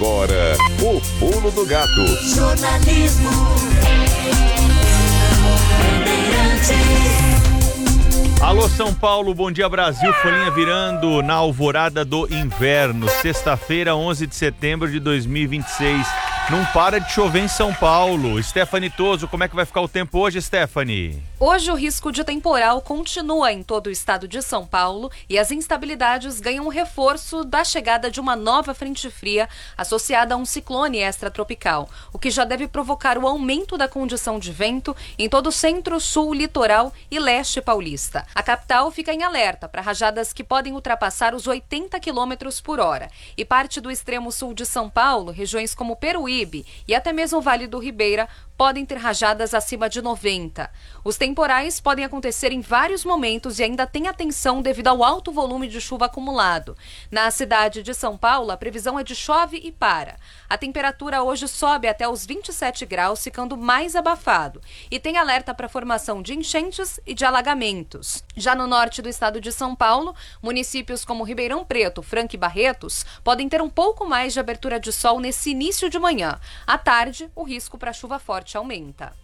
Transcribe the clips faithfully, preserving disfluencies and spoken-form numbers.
agora, o Pulo do Gato. Jornalismo. Alô São Paulo, bom dia Brasil, folhinha virando na alvorada do inverno, sexta-feira, onze de setembro de dois mil e vinte e seis. Não para de chover em São Paulo. Stephanie Toso, como é que vai ficar o tempo hoje, Stephanie? Hoje o risco de temporal continua em todo o estado de São Paulo e as instabilidades ganham reforço da chegada de uma nova frente fria associada a um ciclone extratropical, o que já deve provocar o aumento da condição de vento em todo o centro, sul, litoral e leste paulista. A capital fica em alerta para rajadas que podem ultrapassar os oitenta quilômetros por hora e parte do extremo sul de São Paulo, regiões como Peruíbe e até mesmo o Vale do Ribeira, podem ter rajadas acima de noventa. Os temporais podem acontecer em vários momentos e ainda tem atenção devido ao alto volume de chuva acumulado. Na cidade de São Paulo, a previsão é de chove e para. A temperatura hoje sobe até os vinte e sete graus, ficando mais abafado. E tem alerta para formação de enchentes e de alagamentos. Já no norte do estado de São Paulo, municípios como Ribeirão Preto, Franca e Barretos podem ter um pouco mais de abertura de sol nesse início de manhã. À tarde, o risco para chuva forte aumenta.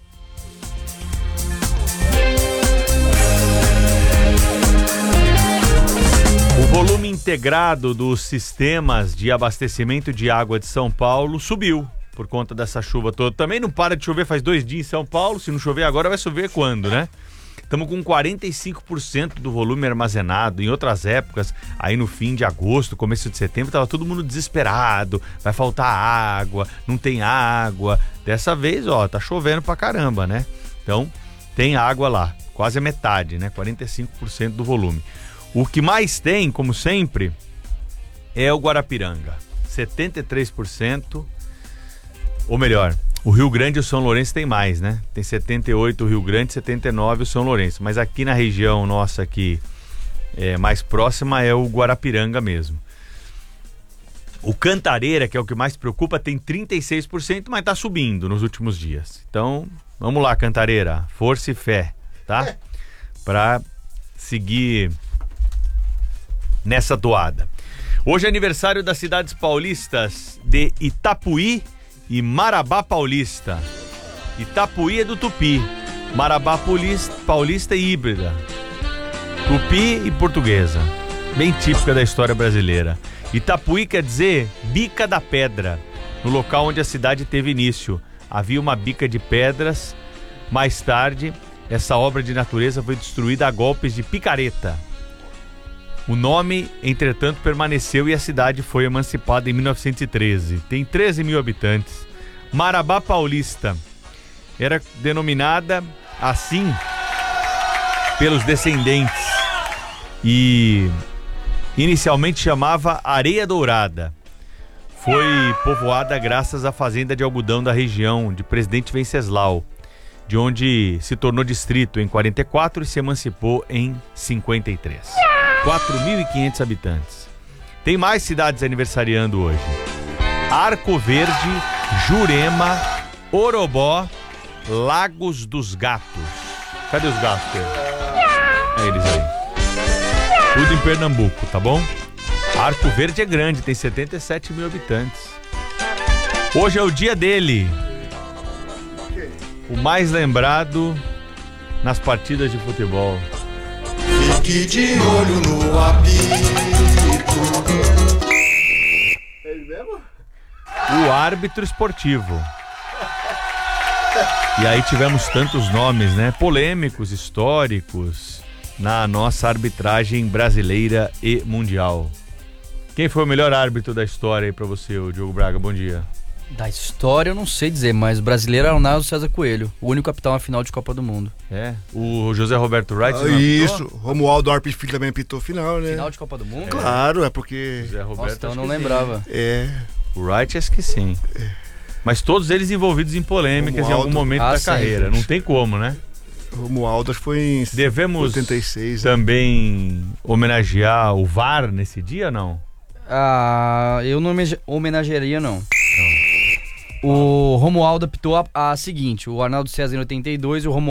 O volume integrado dos sistemas de abastecimento de água de São Paulo subiu por conta dessa chuva toda. Também não para de chover faz dois dias em São Paulo. Se não chover agora, vai chover quando, né? Estamos com quarenta e cinco por cento do volume armazenado. Em outras épocas, aí no fim de agosto, começo de setembro, estava todo mundo desesperado. Vai faltar água, não tem água. Dessa vez, ó, tá chovendo pra caramba, né? Então, tem água lá, quase a metade, né? quarenta e cinco por cento do volume. O que mais tem, como sempre, é o Guarapiranga. setenta e três por cento, ou melhor, o Rio Grande e o São Lourenço tem mais, né? Tem setenta e oito o Rio Grande, setenta e nove o São Lourenço. Mas aqui na região nossa aqui, é, mais próxima, é o Guarapiranga mesmo. O Cantareira, que é o que mais preocupa, tem trinta e seis por cento, mas tá subindo nos últimos dias. Então, vamos lá, Cantareira. Força e fé, tá? Pra seguir nessa toada. Hoje é aniversário das cidades paulistas de Itapuí e Marabá Paulista. Itapuí é do Tupi, Marabá Paulista, Paulista e híbrida. Tupi e portuguesa, bem típica da história brasileira. Itapuí quer dizer bica da pedra, no local onde a cidade teve início. Havia uma bica de pedras. Mais tarde, essa obra de natureza foi destruída a golpes de picareta. O nome, entretanto, permaneceu e a cidade foi emancipada em mil novecentos e treze. Tem treze mil habitantes. Marabá Paulista era denominada assim pelos descendentes e inicialmente chamava Areia Dourada. Foi povoada graças à fazenda de algodão da região de Presidente Venceslau, de onde se tornou distrito em quarenta e quatro e se emancipou em cinquenta e três. quatro mil e quinhentos habitantes. Tem mais cidades aniversariando hoje. Arco Verde, Jurema, Orobó, Lagos dos Gatos. Cadê os gatos? É eles aí. Tudo em Pernambuco, tá bom? Arco Verde é grande, tem setenta e sete mil habitantes. Hoje é o dia dele. O mais lembrado nas partidas de futebol. Fique de olho no apito. É ele mesmo? O árbitro esportivo. E aí tivemos tantos nomes, né? Polêmicos, históricos, na nossa arbitragem brasileira e mundial. Quem foi o melhor árbitro da história aí pra você, o Diogo Braga? Bom dia. Da história eu não sei dizer, mas o brasileiro é o Naldo César Coelho, o único capitão na final de Copa do Mundo. É, o José Roberto Wright. Ah, isso, Romualdo Arpes Filho também apitou final, né? Final de Copa do Mundo? É. Claro, é porque... José Roberto, Nossa, então eu não sim. lembrava. É. O Wright acho que sim. É. Mas todos eles envolvidos em polêmicas Romualdo. em algum momento Ah, da sim. carreira. Não tem como, né? Romualdo acho que foi em Devemos oitenta e seis. Né? também homenagear o V A R nesse dia ou não? Ah, eu não homenagearia, não. O Romualdo apitou a, a seguinte, o Arnaldo César em oitenta e dois e o Romualdo